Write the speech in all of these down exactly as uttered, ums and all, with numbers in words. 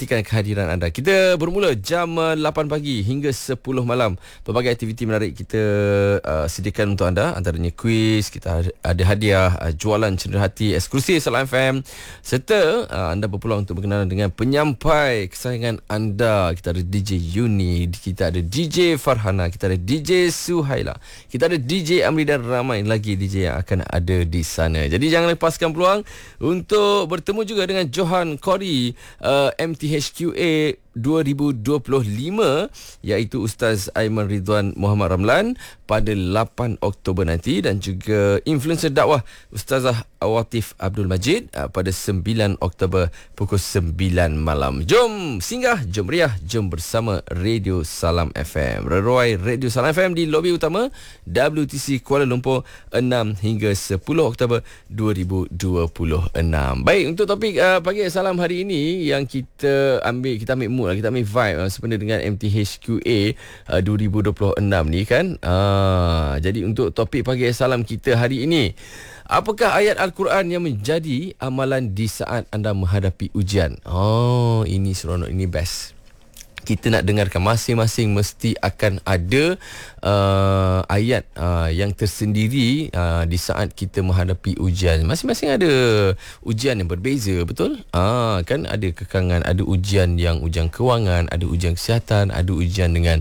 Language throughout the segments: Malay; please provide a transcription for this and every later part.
nantikan kehadiran anda. Kita bermula jam lapan pagi hingga sepuluh malam. Pelbagai aktiviti menarik kita uh, sediakan untuk anda. Antaranya kuis, kita ada hadiah, uh, jualan cenderia hati eksklusif Salam F M, serta uh, anda berpeluang untuk berkenalan dengan penyampai kesayangan anda. Kita ada D J Yuni, kita ada D J Farhana, kita ada D J Suhaila, kita ada D J Amri dan ramai lagi D J yang akan ada di sana. Jadi jangan lepaskan peluang untuk bertemu juga dengan Johan Kori uh, M T H Q A dua ribu dua puluh lima, iaitu Ustaz Aiman Ridwan Muhammad Ramlan pada lapan Oktober nanti, dan juga influencer dakwah Ustazah Awatif Abdul Majid uh, pada sembilan Oktober pukul sembilan malam. Jom singgah, jom riah, jom bersama Radio Salam F M. Reruai Radio Salam F M di lobi utama W T C Kuala Lumpur enam hingga sepuluh Oktober dua ribu dua puluh enam. Baik, untuk topik uh, pagi salam hari ini yang kita ambil, kita ambil mood lah, kita ambil vibe uh, sebenarnya dengan M T H Q A uh, dua ribu dua puluh enam ni kan. Uh, jadi untuk topik pagi salam kita hari ini, apakah ayat Al-Quran yang menjadi amalan di saat anda menghadapi ujian? Oh, ini seronok, ini best. Kita nak dengarkan, masing-masing mesti akan ada uh, ayat uh, yang tersendiri uh, di saat kita menghadapi ujian. Masing-masing ada ujian yang berbeza, betul? Ah, kan ada kekangan, ada ujian yang ujian kewangan, ada ujian kesihatan, ada ujian dengan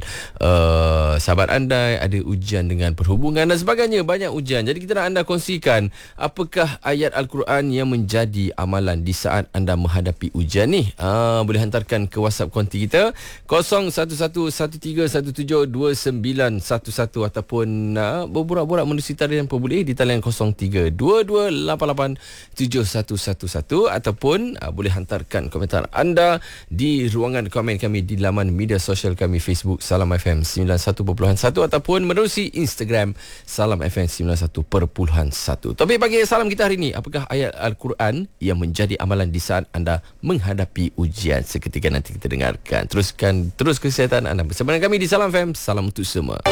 uh, sahabat anda, ada ujian dengan perhubungan dan sebagainya. Banyak ujian. Jadi kita nak anda kongsikan apakah ayat Al-Quran yang menjadi amalan di saat anda menghadapi ujian ni. Ah, boleh hantarkan ke WhatsApp konti kita kosong satu satu satu tiga satu tujuh dua sembilan satu satu, ataupun uh, berborak-borak menerusi talian pun boleh di talian kosong tiga dua dua lapan lapan tujuh satu satu satu, ataupun uh, boleh hantarkan komentar anda di ruangan komen kami di laman media sosial kami Facebook Salam F M sembilan puluh satu perpuluhan satu, ataupun menerusi Instagram Salam F M sembilan puluh satu perpuluhan satu. Topik pagi salam kita hari ini, apakah ayat Al-Quran yang menjadi amalan di saat anda menghadapi ujian? Seketika nanti kita dengarkan. Teruskan terus kesihatan anda bersama dengan kami di Salam F M. Salam untuk semua.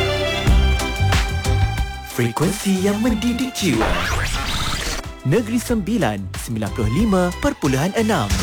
Frekuensi yang mendidik jiwa. Negeri Sembilan, sembilan puluh lima perpuluhan enam.